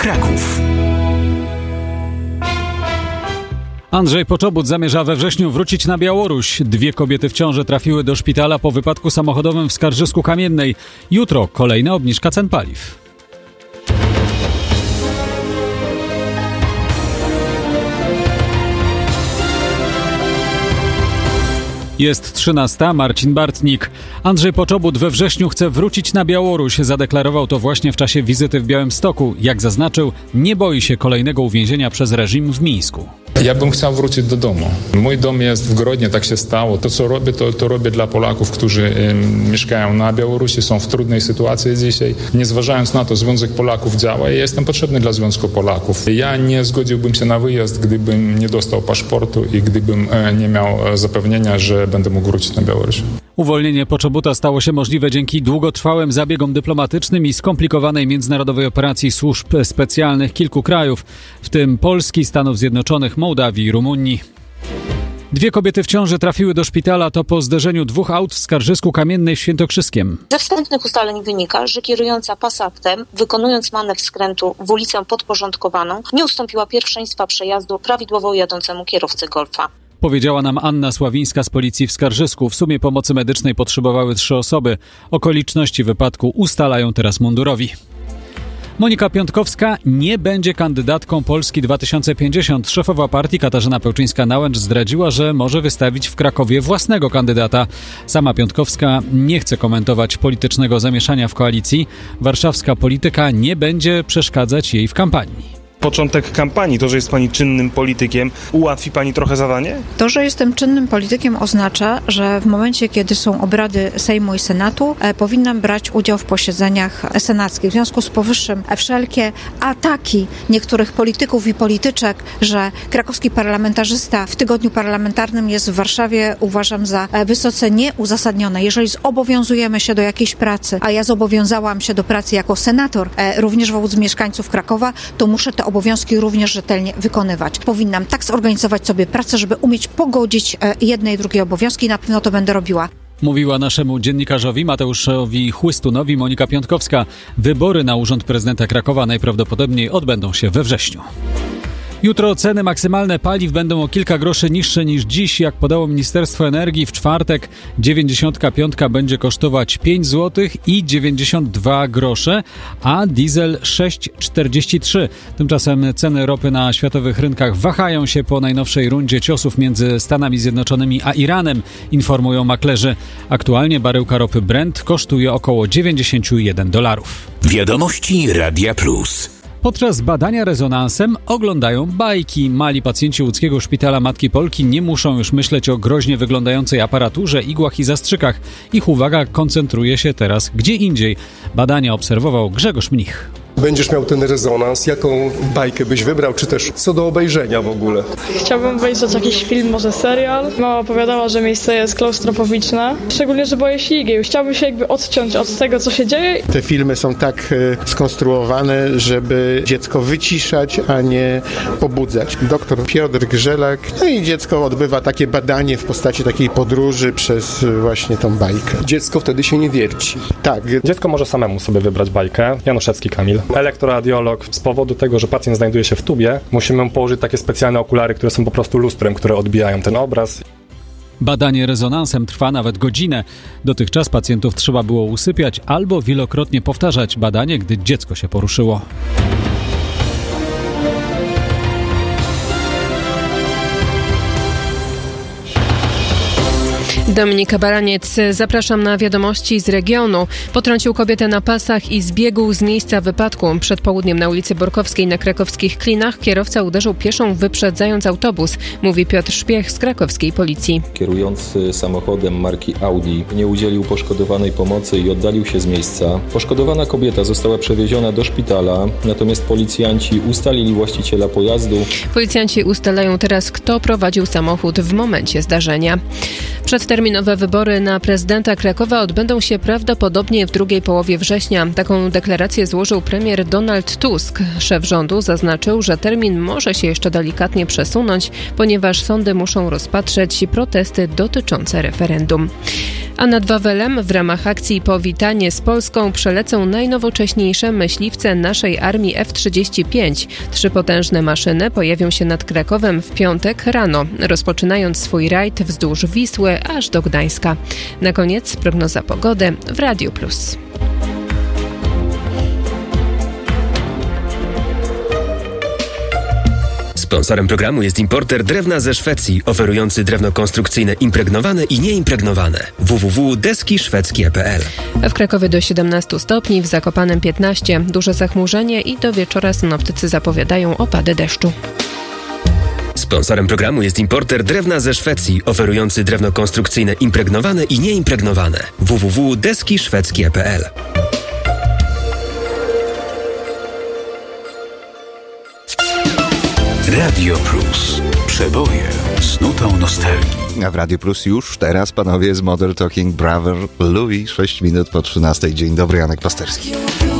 Kraków. Andrzej Poczobut zamierza we wrześniu wrócić na Białoruś. 2 kobiety w ciąży trafiły do szpitala po wypadku samochodowym w Skarżysku-Kamiennej. Jutro kolejna obniżka cen paliw. Jest 13. Marcin Bartnik. Andrzej Poczobut we wrześniu chce wrócić na Białoruś. Zadeklarował to właśnie w czasie wizyty w Białymstoku. Jak zaznaczył, nie boi się kolejnego uwięzienia przez reżim w Mińsku. Ja bym chciał wrócić do domu. Mój dom jest w Grodnie, tak się stało. To, co robię, to robię dla Polaków, którzy mieszkają na Białorusi, są w trudnej sytuacji dzisiaj. Nie zważając na to, Związek Polaków działa i ja jestem potrzebny dla Związku Polaków. Ja nie zgodziłbym się na wyjazd, gdybym nie dostał paszportu i gdybym nie miał zapewnienia, że będę mógł wrócić na Białoruś. Uwolnienie Poczobuta stało się możliwe dzięki długotrwałym zabiegom dyplomatycznym i skomplikowanej międzynarodowej operacji służb specjalnych kilku krajów, w tym Polski, Stanów Zjednoczonych, Mołdawii i Rumunii. 2 kobiety w ciąży trafiły do szpitala, to po zderzeniu 2 aut w Skarżysku-Kamiennej w Świętokrzyskiem. Ze wstępnych ustaleń wynika, że kierująca Passatem, wykonując manewr skrętu w ulicę podporządkowaną, nie ustąpiła pierwszeństwa przejazdu prawidłowo jadącemu kierowcy Golfa. Powiedziała nam Anna Sławińska z policji w Skarżysku. W sumie pomocy medycznej potrzebowały 3 osoby. Okoliczności wypadku ustalają teraz mundurowi. Monika Piątkowska nie będzie kandydatką Polski 2050. Szefowa partii Katarzyna Pełczyńska-Nałęcz zdradziła, że może wystawić w Krakowie własnego kandydata. Sama Piątkowska nie chce komentować politycznego zamieszania w koalicji. Warszawska polityka nie będzie przeszkadzać jej w kampanii. Początek kampanii, to, że jest pani czynnym politykiem, ułatwi pani trochę zadanie? To, że jestem czynnym politykiem, oznacza, że w momencie, kiedy są obrady Sejmu i Senatu, powinnam brać udział w posiedzeniach senackich. W związku z powyższym wszelkie ataki niektórych polityków i polityczek, że krakowski parlamentarzysta w tygodniu parlamentarnym jest w Warszawie, uważam za wysoce nieuzasadnione. Jeżeli zobowiązujemy się do jakiejś pracy, a ja zobowiązałam się do pracy jako senator, również wobec mieszkańców Krakowa, to muszę te obowiązki również rzetelnie wykonywać. Powinnam tak zorganizować sobie pracę, żeby umieć pogodzić jedne i drugie obowiązki i na pewno to będę robiła. Mówiła naszemu dziennikarzowi Mateuszowi Chłystunowi Monika Piątkowska. Wybory na urząd prezydenta Krakowa najprawdopodobniej odbędą się we wrześniu. Jutro ceny maksymalne paliw będą o kilka groszy niższe niż dziś. Jak podało Ministerstwo Energii, w czwartek 95 będzie kosztować 5 zł i 92 grosze, a diesel 6,43. Tymczasem ceny ropy na światowych rynkach wahają się po najnowszej rundzie ciosów między Stanami Zjednoczonymi a Iranem, informują maklerzy. Aktualnie baryłka ropy Brent kosztuje około $91. Wiadomości Radia Plus. Podczas badania rezonansem oglądają bajki. Mali pacjenci łódzkiego szpitala Matki Polki nie muszą już myśleć o groźnie wyglądającej aparaturze, igłach i zastrzykach. Ich uwaga koncentruje się teraz gdzie indziej. Badania obserwował Grzegorz Mnich. Będziesz miał ten rezonans, jaką bajkę byś wybrał, czy też co do obejrzenia w ogóle? Chciałbym obejrzeć jakiś film, może serial. Mama opowiadała, że miejsce jest klaustrofobiczne, szczególnie, że boję się igieł. Chciałbym się jakby odciąć od tego, co się dzieje. Te filmy są tak skonstruowane, żeby dziecko wyciszać, a nie pobudzać. Doktor Piotr Grzelak, no i dziecko odbywa takie badanie w postaci takiej podróży przez właśnie tą bajkę. Dziecko wtedy się nie wierci. Tak. Dziecko może samemu sobie wybrać bajkę. Januszewski Kamil. Elektroradiolog. Z powodu tego, że pacjent znajduje się w tubie, musimy mu położyć takie specjalne okulary, które są po prostu lustrem, które odbijają ten obraz. Badanie rezonansem trwa nawet godzinę. Dotychczas pacjentów trzeba było usypiać albo wielokrotnie powtarzać badanie, gdy dziecko się poruszyło. Dominika Baraniec, zapraszam na wiadomości z regionu. Potrącił kobietę na pasach i zbiegł z miejsca wypadku. Przed południem na ulicy Borkowskiej na krakowskich Klinach kierowca uderzył pieszą, wyprzedzając autobus, mówi Piotr Szpiech z krakowskiej policji. Kierujący samochodem marki Audi nie udzielił poszkodowanej pomocy i oddalił się z miejsca. Poszkodowana kobieta została przewieziona do szpitala, natomiast policjanci ustalili właściciela pojazdu. Policjanci ustalają teraz, kto prowadził samochód w momencie zdarzenia. Przedterminowe wybory na prezydenta Krakowa odbędą się prawdopodobnie w drugiej połowie września. Taką deklarację złożył premier Donald Tusk. Szef rządu zaznaczył, że termin może się jeszcze delikatnie przesunąć, ponieważ sądy muszą rozpatrzeć protesty dotyczące referendum. A nad Wawelem w ramach akcji Powitanie z Polską przelecą najnowocześniejsze myśliwce naszej armii F-35. 3 potężne maszyny pojawią się nad Krakowem w piątek rano, rozpoczynając swój rajd wzdłuż Wisły aż do Gdańska. Na koniec prognoza pogody w Radiu Plus. Sponsorem programu jest importer drewna ze Szwecji, oferujący drewno konstrukcyjne impregnowane i nieimpregnowane. www.deskiszwedzkie.pl. W Krakowie do 17 stopni, w Zakopanem 15. Duże zachmurzenie i do wieczora synoptycy zapowiadają opady deszczu. Sponsorem programu jest importer drewna ze Szwecji, oferujący drewno konstrukcyjne impregnowane i nieimpregnowane. www.deskiszwedzkie.pl. Radio Plus. Przeboje z nutą nostalgii. A w Radio Plus już teraz, panowie, z Modern Talking Brother Louis, 6 minut po 13. Dzień dobry, Janek Pasterski.